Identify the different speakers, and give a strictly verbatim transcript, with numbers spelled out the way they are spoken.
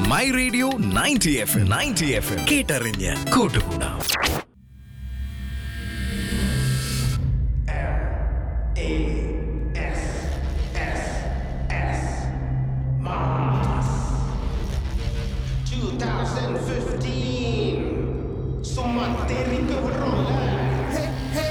Speaker 1: My radio ninety F M ninety F M കേട്ടറിഞ്ഞ് കൂട്ടുകൂടാം.
Speaker 2: twenty fifteen, so material